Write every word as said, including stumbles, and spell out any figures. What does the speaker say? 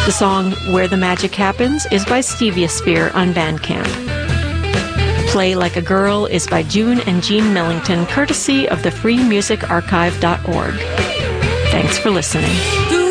The song Where the Magic Happens is by Steviosphere on Bandcamp. Play Like a Girl is by June and Jean Millington, courtesy of the free music archive dot org. Thanks for listening.